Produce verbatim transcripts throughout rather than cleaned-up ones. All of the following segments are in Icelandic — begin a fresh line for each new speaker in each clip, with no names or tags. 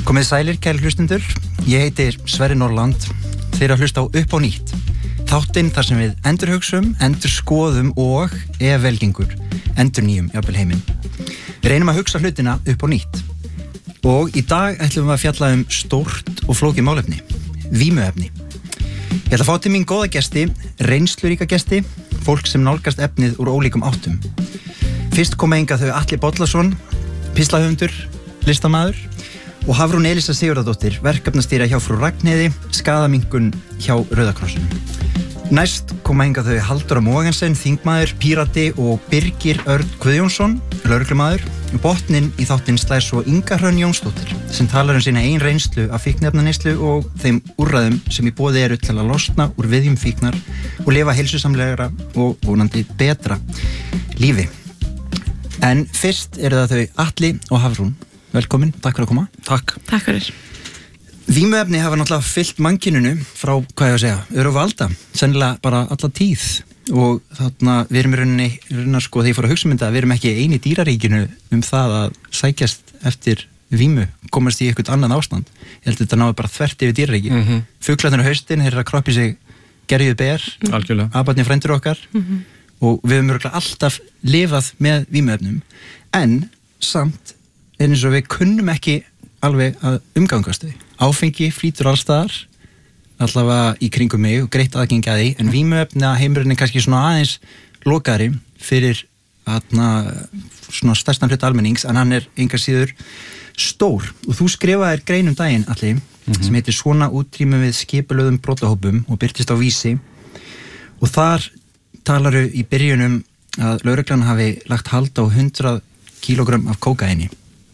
Komið sælir, kæru hlustendur. Ég heiti Sverrir Norland. Þeir eru að hlusta á Upp á nýtt. Þáttinn þar sem við endurhugsum, endurskoðum og, ef velgengur, endurnýjum jafnvel heiminn. Við reynum að hugsa hlutina upp á nýtt. Og í dag ætlum við að fjalla um stórt og flókið málefni, vímuefni. Ég ætla að fá til mín góða gesti, reynsluríka gesti, fólk sem nálgast efnið úr ólíkum áttum. Fyrst koma hingað þau Atli Bollason, pislahöfundur, listamaður, og Hafrún Elísa Sigurðardóttir, verkefnastýra hjá Frú Ragnheiði, skaðaminnkun hjá Rauða krossinum. Næst koma hingað þau Halldóra Mogensen, þingmaður, pírati og Birgir Örn Guðjónsson, lögreglumaður. Botninn í þáttinn slær svo Inga Hrönn Jónsdóttir, sem talar um sína eigin reynslu af fíkniefnaneyslu og þeim úrræðum sem í boði eru til að losna úr viðjum fíknar og lifa heilsusamlegra og vonandi betra lífi. En fyrst eru það þau Atli og Hafrún. Velkomin, takk fyrir að koma.
Takk.
Takk fyrir.
Vímuefni hafa náttúrulega fyllt mannkyninu frá, hvað ég að segja, öru og valda, sennilega bara alla tíð. Og þarna, við erum í rauninni, rauninni sko, þegar ég fór að hugsa um þetta, við erum ekki eini dýraríkinu um það að sækjast eftir vímu, komast í eitthvað annan ástand. Ég held að þetta náðu bara þvert yfir dýraríki. Mm -hmm. Fuglarnir á haustin, þeir eru að kroppi sig gerjuð ber,
algjörlega,
abarnir frændur okkar, mm -hmm. og við höfum örugglega alltaf lifað með vímuefnum, en samt er eins og við kunnum ekki alveg að umgangast þau. Áfengi flýtur allstaðar, allavega í kringum mig og greitt aðgengi að því, en vímuefna heimurinn er kannski svona aðeins lokari fyrir aðna, svona stærstan hluta almennings, en hann er engar síður stór. Og þú skrifaðir grein um daginn, Atli, mm-hmm. sem heitir Svona útrýmum við skipulögðum brotahópum og birtist á Vísi, og þar talaru í byrjunum að lögreglan hafi lagt hald á hundrað kílógrömm af kókaini,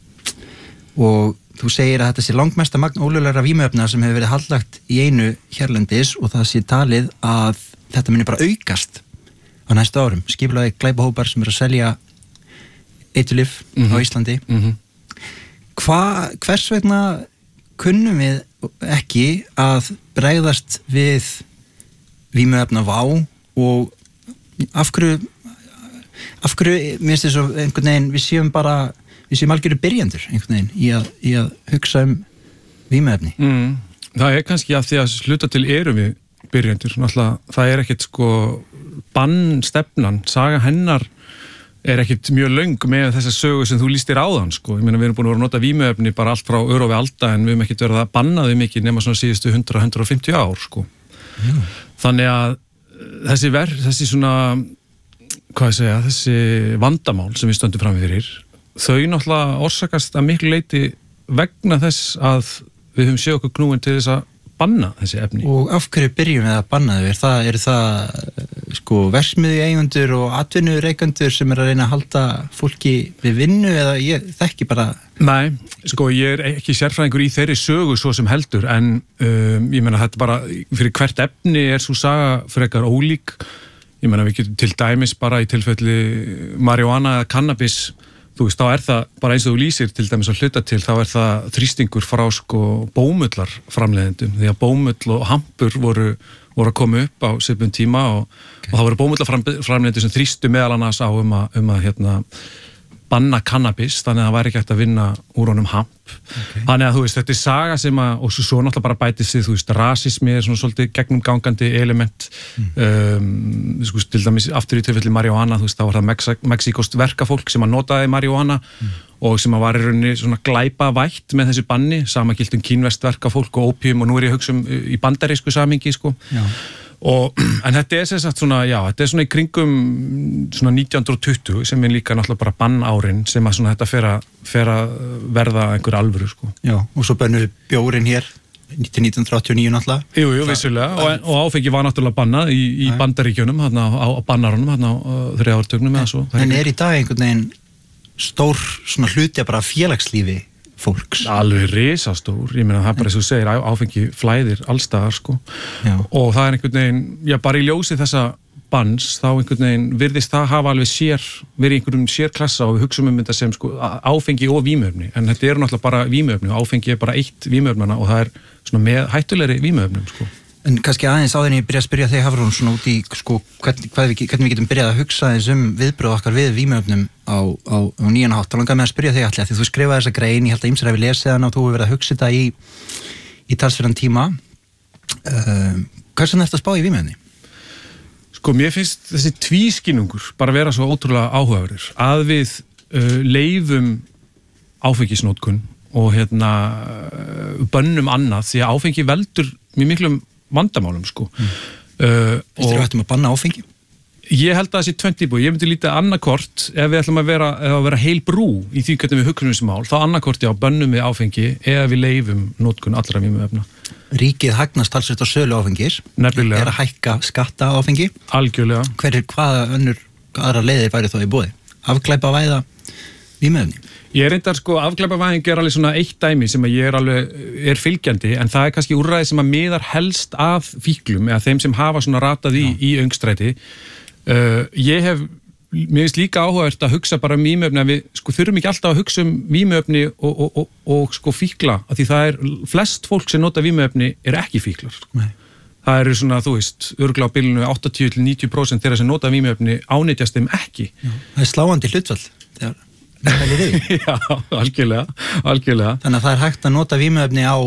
og þú segir að þetta sé langmesta magn ólöglegra vímuefna sem hefur verið haldlagt í einu hérlendis, og það sé talið að þetta muni bara aukast á næstu árum. Skipulagðir glæpahópar sem eru að selja eiturlyf mm-hmm. á Íslandi. Mm-hmm. Hva, hvers vegna kunnum við ekki að bregðast við vímuefna vá, og af hverju af hverju, mér finnst þess að einhvern veginn við séum bara við séum algjöru byrjendur einhvern veginn í að, í að hugsa um vímuefni.
Mm, það er kannski að því að sluta til erum við byrjendur. Náttúrulega, það er ekkert sko bannstefnan, saga hennar er ekkert mjög löng með þessa sögu sem þú lýstir áðan sko. Ég meina, við erum búin að vera að nota vímuefni bara allt frá öro við alda, en við erum ekkert verið að banna þau mikið nema svona síðustu hundrað til hundrað og fimmtíu ár sko. Já. Þannig að þessi verð, þessi svona hvað ég segja, þessi vandamál sem við stöndum fram fyrir, þau náttúrulega orsakast að miklu leyti vegna þess að við höfum séð okkur knúin til þess að banna þessi efni.
Og af hverju byrjum við að banna þau? Er það, er það sko verksmiðjueigendur og atvinnureigendur sem er að reyna að halda fólki við vinnu, eða ég þekki bara?
Nei, sko ég er ekki sérfræðingur í þeirri sögu svo sem heldur, en um, ég meina þetta bara, fyrir hvert efni er svo saga frekar ólík. Ég meina við getum til dæmis bara í tilfelli marihuana eða cannabis, þú veist, þá er það bara eins og þú lýsir til dæmis að hluta til, þá er það þrýstingur frá sko bómullar framleiðendum, því að bómull og hampur voru, voru að koma upp á svipum tíma, og, okay. og það voru bómullar framleiðendur sem þrýstu meðal annars á um að, um að hérna, banna cannabis, þannig að það væri ekki hægt að vinna úr honum hamp. Okay. Þannig að þú veist, þetta er saga sem að, og svo, svo náttúrulega bara bætist þið, þú veist, rasismi er svona svolítið gegnumgangandi element, mm. um, sko, til dæmis aftur í tilfelli marihuana, þú veist, þá var það Mex Mexíkost verkafólk sem að notaði marihuana mm. og sem að var í rauninni svona glæpa vætt með þessu banni, sama gilt um kínverst verkafólk og ópíum, og nú er ég að hugsa um í bandarísku samingi, sko. Já. Og, en þetta er sem sagt svona, já, þetta er svona í kringum svona nítján hundruð og tuttugu sem er líka náttúrulega bara bann árin sem að svona þetta fer að, fer að verða einhver alvöru, sko.
Já, og svo bennur bjórin hér til nítján hundruð áttatíu og níu náttúrulega.
Jú, jú, vissulega, og, og áfengi var náttúrulega bannað í, í bandaríkjunum, þarna á, á bannarunum, þarna á þriðja áratugnum eða svo.
En er í dag einhvern veginn stór svona hluti bara félagslífi fólks?
Alveg risastór, ég meina það bara eins og segir, áfengi flæðir allstaðar sko. Já. Og það er einhvern veginn, já bara í ljósi þessa banns, þá einhvern veginn virðist það hafa alveg sér, verið einhverjum sérklassa, og við hugsaum um þetta sem sko áfengi og vímuefni, en þetta eru náttúrulega bara vímuefni, og áfengi er bara eitt vímuefnana og það er svona með hættulegri vímuefnum sko.
En kannski aðeins áður en ég byrja að spyrja þig Hafrún svona út í sko, hvern, við, hvernig við getum byrjað að hugsa eins um viðbröð okkar við vímuefnum á, á, á nýjan hátt. Þá langar mig að spyrja þig Atli, því þú skrifaði þessa grein, ég held að ýmsir hafi lesið hana og þú hefur verið að hugsa þetta í, í talsverðan tíma. Uh, Hversu ertu að spá í vímuefni?
Sko, mér finnst þessi tvískinnungur bara vera svo ótrúlega áhugaverður að við uh, leifum áfengisnótkun og hérna uh, bönnum annað því að áfengi veldur mjög miklum vandamálum sko. Mm. Uh,
Þú ættum að banna áfengi?
Ég held að það sé tvennt íbúi. Ég myndi lítið annarkort ef við ætlum að vera, að vera heil brú í því hvernig við hugsunum þessi mál, þá annarkort já, bönnum við áfengi eða við leifum notkun allra vímuefna.
Ríkið hagnast talsvert á sölu áfengis.
Nefnilega.
Er að hækka skatta áfengi.
Algjörlega.
Hver er hvaða önnur, aðra leiðir væri þá í boði? Afglæpa væða vímuefni?
Ég er reyndar sko, afglæpavæðing er alveg svona eitt dæmi sem að ég er alveg, er fylgjandi, en það er kannski úrræði sem að miðar helst að fíklum, eða þeim sem hafa svona ratað í, í öngstræti. Uh, ég hef, mér finnst líka áhugavert að hugsa bara um vímuefni, að við sko þurfum ekki alltaf að hugsa um vímuefni og, og, og, og sko fíkla, af því það er, flest fólk sem nota vímuefni er ekki fíklar. Nei. Það eru svona, þú veist, örugglega á bilinu áttatíu til níutíu prósent þeirra sem nota vímuefni ánetjast þeim ekki.
Já. Það er sláandi hlutfall, þegar
Já, algjörlega, algjörlega.
Þannig að það er hægt að nota vímuefni á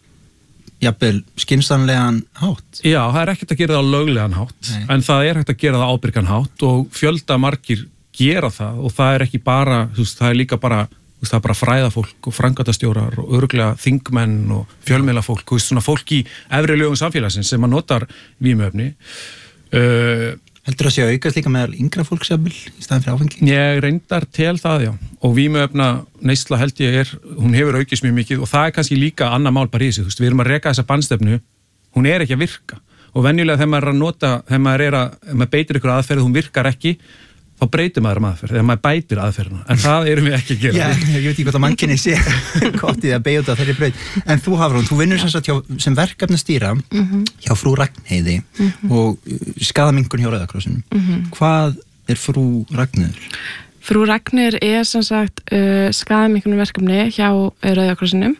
jafnvel skynsamlegan hátt.
Já, það er ekkert að gera það á löglegan hátt, Nei. En það er hægt að gera það á ábyrgan hátt og fjölda margir gera það og það er ekki bara, þú veist, það er líka bara, þú veist, það er bara fræðafólk og framkvæmdastjórar og örugglega þingmenn og fjölmiðlafólk, þú veist, svona fólk í efri lögum samfélagsins sem að notar vímuefni. Uh,
Heldur það sé að aukast líka með yngra fólksjafnvel í staðin fyrir áfengi?
Ég reyndar til það, já. Og vímuefna neysla held ég er, hún hefur aukist mjög mikið og það er kannski líka annað mál bara í þessu. Þú veist, við erum að reka þessa bannstefnu, hún er ekki að virka. Og venjulega þegar maður er að nota, þegar maður er að, ef maður beitir ykkur aðferð, hún virkar ekki, þá breytir maður um aðferð, þegar maður bætir aðferðina. En það erum við ekki að gera.
Já, ég veit ekki hvað að mannkynni sé gott í að beigja út af þeirri braut. En þú Hafrún, þú vinnur sem sagt hjá, sem verkefnastýra mm-hmm. hjá frú Ragnheiði mm-hmm. og skaðaminnkun hjá Rauða krossinum. Mm-hmm. Hvað er frú Ragnheiður?
Frú Ragnheiður er sem sagt uh, skaðaminnkun verkefni hjá Rauða krossinum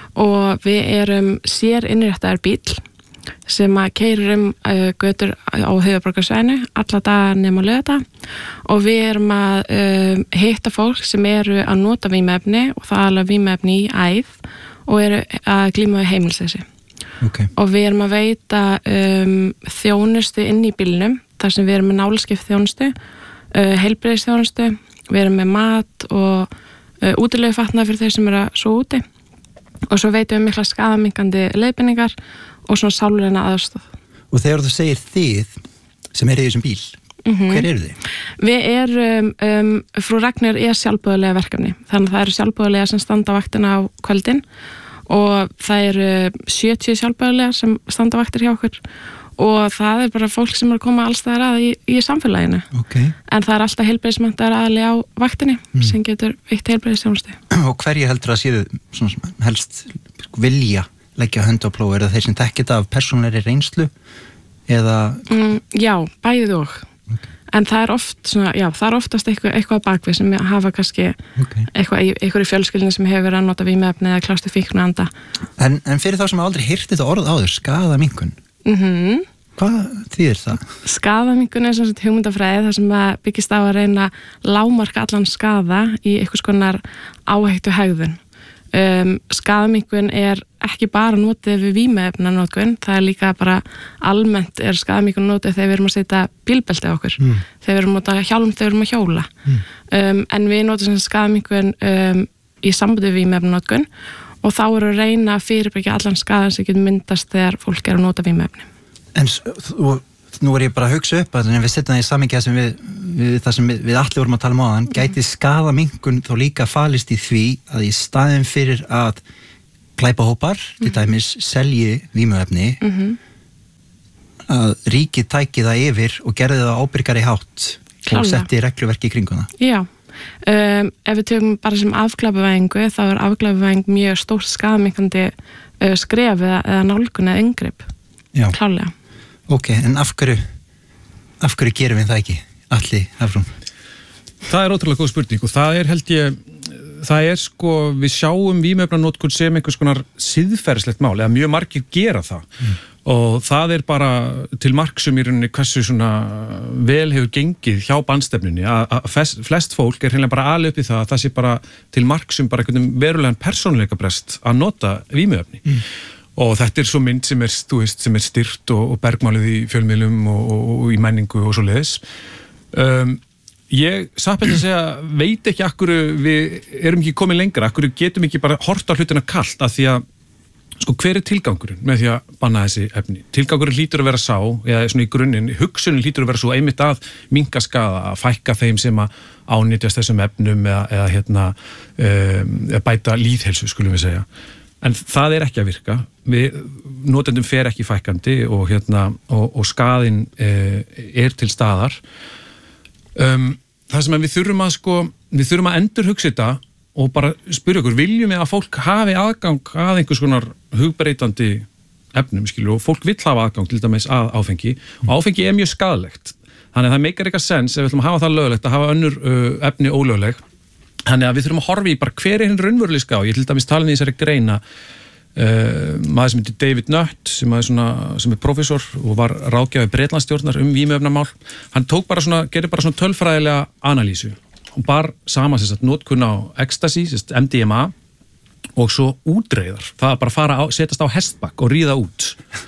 og við erum sér innréttaður bíll sem að keyrir um uh, götur á höfuðborgarsvæðinu alla daga nema laugardaga og við erum að uh, hitta fólk sem eru að nota vímuefni og það er alveg vímuefni í æð og eru að glíma við heimilsleysi. Okay. Og við erum að veita um, þjónustu inn í bílnum þar sem við erum með nálaskipt þjónustu, uh, heilbrigðisþjónustu, við erum með mat og uh, útilegufatnað fyrir þeir sem eru að svo úti og svo veitum við mikla skaðaminnkandi leiðbeiningar og svona sáluleina aðstoð.
Og þegar þú segir þið sem er í þessum bíl, mm-hmm. hver eru þið?
Við erum, um, frú Ragnheiður er sjálfboðaliða verkefni, þannig að það eru sjálfboðaliða sem standa vaktina á kvöldin og það eru sjötíu sjálfboðaliða sem standa vaktir hjá okkur og það er bara fólk sem er að koma alls staðar að í, í samfélaginu. Okay. En það er alltaf heilbrigðismenntaðar aðli á vaktinni mm. sem getur veitt heilbrigðisþjónustu.
Og hverju heldur að séu svona helst vilja leggja hönd á plóg, er það þeir sem þekkja þetta af persónulegri reynslu eða?
Mm, já, bæðið og. Okay. En það er oft svona, já, það er oftast eitthvað, eitthvað bakvið sem hafa kannski okay. eitthvað, eitthvað í fjölskyldinu sem hefur verið að nota vímuefni eða klástu fíknanda.
En, en fyrir þá sem hafa aldrei heyrt þetta orð áður, skaðaminnkun,
mm-hmm.
hvað þýðir það?
Skaðaminnkun er svona hugmyndafræði þar sem að byggist á að reyna lágmarka allan skaða í einhvers konar áhættu hegðun. Um, skaðaminnkun er ekki bara notið við vímuefnanotkun, það er líka bara almennt er skaðaminnkun notið þegar við erum að setja bílbelti á okkur, mm. þegar við erum að nota hjálm þegar við erum að hjóla. Mm. Um, en við notum skaðaminnkun um, í sambandi við vímuefnanotkun og þá eru að reyna að fyrirbyggja allan skaðan sem getur myndast þegar fólk er að nota vímuefni.
En þú nú er ég bara að hugsa upp að við setjum það í samhengi sem við, við það sem við, við allir vorum að tala um áðan, gæti skaðaminnkun þá líka falist í því að í staðin fyrir að glæpahópar, til dæmis selji vímuefni, mm-hmm. að ríkið tæki það yfir og gerði það ábyrgari hátt og setti regluverki í kringum það.
Já, um, ef við tökum bara sem afglæpavæðingu, þá er afglæpavæðing mjög stórt skaðaminnkandi uh, skref eða, eða nálgun eða inngrip. Já. Klálega.
Ok, en af hverju, af hverju gerum við það ekki, Atli Hafrún?
Það er ótrúlega góð spurning og það er held ég, það er sko, við sjáum vímuefnanotkun sem einhvers konar siðferðislegt mál, eða mjög margir gera það mm. og það er bara til marksum í rauninni hversu svona vel hefur gengið hjá bandstefnunni að flest fólk er hreinlega bara alveg upp í það að það sé bara til marksum bara einhvern verulegan persónuleikabrest að nota vímuefni mm. og þetta er svo mynd sem er, þú veist, sem er styrt og, og bergmálið í fjölmiðlum og, og, og í menningu og svo leiðis um, ég satt að segja veit ekki akkur við erum ekki komin lengra, akkur getum ekki bara hort á hlutina kalt af því að sko hver er tilgangurinn með því að banna þessi efni? Tilgangurinn hlýtur að vera sá, eða svona í grunninn, hugsunin hlýtur að vera svo einmitt að minnka skaða, að fækka þeim sem að ánýtjast þessum efnum eða, eða hérna, um, bæta lýðheilsu, skulum við segja. En það er ekki að virka. Við, notendum fer ekki fækkandi og, hérna, og, og skaðinn eh, er til staðar. Um, það sem við þurfum að, sko, við þurfum að endurhugsa þetta og bara spyrja okkur, viljum við að fólk hafi aðgang að einhvers konar hugbreytandi efnum, skilur, og fólk vill hafa aðgang til dæmis að áfengi, og áfengi er mjög skaðlegt, þannig að það meikar eitthvað sens ef við ætlum að hafa það löglegt, að hafa önnur uh, efni ólögleg, þannig að við þurfum að horfa í bara hver er hinn raunveruleg skaði, ég til dæmis tala í þessari greina uh, maður sem heitir David Nutt, sem er, svona, sem er prófessor og var ráðgjafi Bretlandsstjórnar um vímuefnamál, hann tók bara svona, gerði bara svona tölfræðilega analýsu, og bar saman sérst notkun á ecstasy, sérst M D M A og svo útreiðar, það er bara að fara á, setjast á hestbakk og ríða út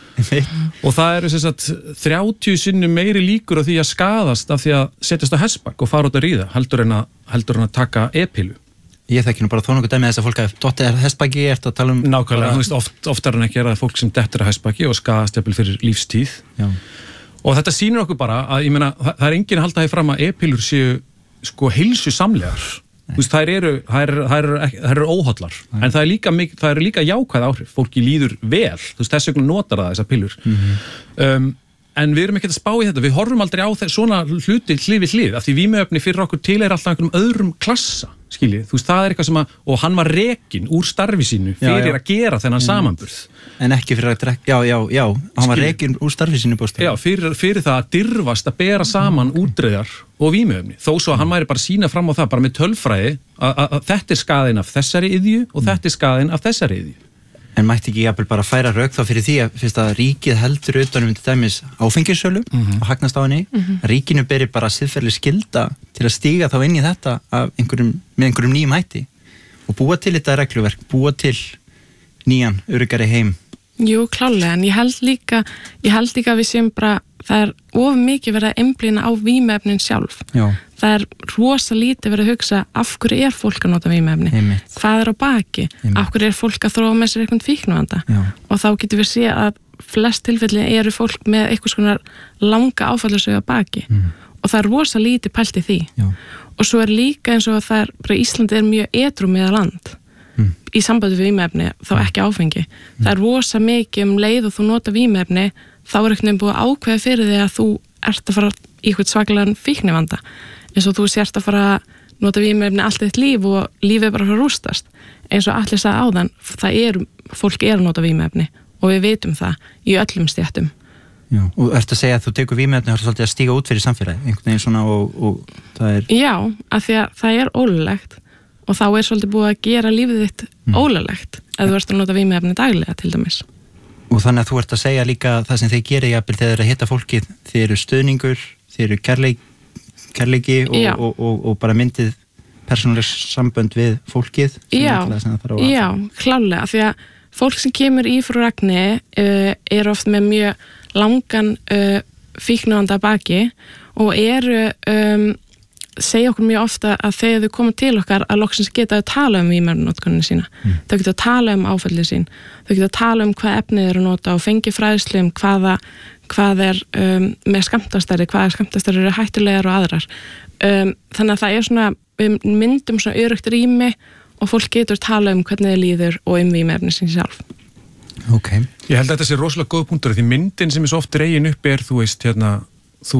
og það eru sérst þrjátíu sinnum meiri líkur á því að skaðast af því að setjast á hestbakk og fara út að ríða, heldur en að, heldur en að taka e-pillu.
Ég þekki nú bara þó nokkuð dæmi þess að fólk að dottið er hestbakki eftir að tala um...
Nákvæmlega, þú veist, oft, oft er hann ekki að fólk sem dettur að hestbakki og skaðast jafnvel fyrir lífstíð. Já. Og þetta sýnir okkur bara að, ég meina, það, það er enginn að halda því fram að e-pillur séu sko heilsu samlegar, þú veist, þær eru, þær, þær eru, þær eru óhollar, Nei. En það er líka, það eru líka jákvæð áhrif, fólki líður vel, þú veist, þess vegna notar það þessar pillur. Mm-hmm. um, en við erum ekki að spá í þetta, við horfum aldrei á þess, svona hluti hlið við hlið, af því vímuefni fyrir okkur til er alltaf einhverjum öðrum klassa, skiljið, þú veist, það er eitthvað sem að, og hann var rekinn úr starfi sínu fyrir já, já. Að gera þennan mm. samanburð.
En ekki fyrir að drekka, já, já, já, hann var rekinn úr starfi sínu bóstað.
Já, fyrir, fyrir það að dirfast að bera saman mm. útreiðar og vímuefni, þó svo að hann væri bara að sína fram á það, bara með tölfræði, að þetta er skaðinn af þessari iðju og mm. þetta er skaðinn af þessari iðju.
En mætti ekki jafnvel bara færa rauk þá fyrir því að fyrst að ríkið heldur utanum til dæmis áfengissölu mm-hmm. og hagnast á henni, mm-hmm. ríkinu beri bara siðferðileg skylda til að stíga þá inn í þetta af einhverjum, með einhverjum nýjum hætti og búa til þetta regluverk, búa til nýjan, öruggari heim.
Jú, klálega, en ég held líka, ég held líka að við séum bara, það er of mikið verið að einblína á vímuefnin sjálf. Já. Það er rosa lítið verið að hugsa af hverju er fólk að nota vímuefni, Einmitt. Hvað er á baki, Einmitt. Af hverju er fólk að þróa með sér eitthvað fíknivanda og þá getur við sé að flest tilfelli eru fólk með eitthvað svona langa áfallasögu á baki mm. og það er rosa lítið pælt í því. Já. Og svo er líka eins og það er, bara Íslandi er mjög edrú meða land mm. í sambandi við vímuefni, þá ekki áfengi. Mm. Það er rosa mikið um leið og þú nota vímuefni, þá er eitthvað búið að ákveða fyrir því að þú ert að fara í eitthvað svaklegan fíknivanda eins og þú sért að fara að nota vímuefni allt þitt líf og lífið er bara að fara að rústast eins og allir sagði áðan, það er, fólk er að nota vímuefni og við vitum það í öllum stéttum.
Já, og ertu að segja að þú tekur vímuefni og þú ert svolítið að stíga út fyrir samfélagi einhvern veginn svona og, og það er...
Já, af því að það er ólulegt og þá er svolítið búið að gera lífið þitt mm. ólulegt ef þú ert að nota vímuefni daglega til dæmis.
Og þannig að þú ert að segja líka það sem þeir gera jafnvel þegar þeir eru að hitta fólkið, þeir eru stuðningur, þeir eru kærleik, kærleiki og, og, og, og bara myndið persónuleg sambönd við fólkið.
Já, já, klálega, því að fólk sem kemur í frá Ragni uh, er oft með mjög langan uh, fíknivanda baki og eru um, segja okkur mjög ofta að þegar þau koma til okkar að loksins geta að tala um vímuefnanotkunina sína. Mm. Þau geta að tala um áfallið sín. Þau geta að tala um hvað efnið er að nota og fengi fræðslu um hvaða, hvað er um, með skammtastæri, hvaða skammtastæri eru hættulegar og aðrar. Um, þannig að það er svona, við myndum svona örugt rými og fólk getur að tala um hvernig þið líður og um vímuefni sín sjálf.
Ok.
Ég held að þetta sé rosalega góð punktur því myndin sem er svo oft dregin upp er, þú veist, hérna, þú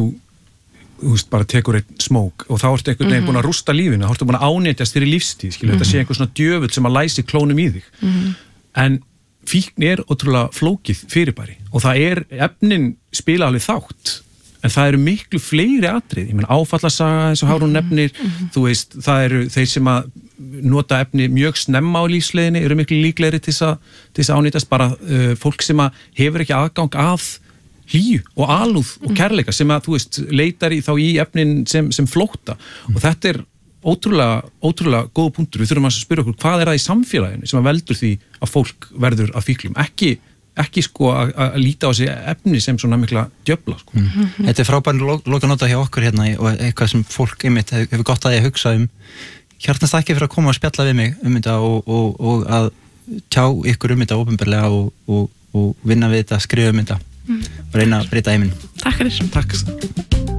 þú veist, bara tekur einn smók og þá ertu einhvern veginn mm-hmm. búin að rústa lífinu, þá ertu búin að ánetjast fyrir lífstíð, skilur, mm-hmm. þetta sé einhver svona djöfull sem að læsi klónum í þig. Mm-hmm. En fíkn er ótrúlega flókið fyrirbæri og það er, efnin spila alveg þátt, en það eru miklu fleiri atrið, ég menn áfallasaga eins og Hárún nefnir,
Mhm.
þú veist, það eru þeir sem að nota efni mjög snemma á lífsleiðinni, eru miklu líklegri til þess að, til þess að ánýtast, bara uh, fólk sem að hefur ekki aðgang að hlýju og alúð og kærleika sem að, þú veist, leitar í þá í efnin sem, sem flótta og þetta er ótrúlega, ótrúlega góð punktur. Við þurfum að spyrja okkur hvað er það í samfélaginu sem að veldur því að fólk verður að fíklum, ekki ekki sko að, að líta á þessi efni sem svona mikla djöfla sko.
Mm-hmm. Þetta er frábæri lokanóta hjá okkur hérna og eitthvað sem fólk einmitt hefur gott að ég hugsa um. Hjartans þakki fyrir að koma og spjalla við mig um þetta og, og, og að tjá ykkur um þetta opinberlega og, og, og vinna við þetta, skrifa um þetta og reyna að breyta heiminn.
Takk fyrir.
Takk.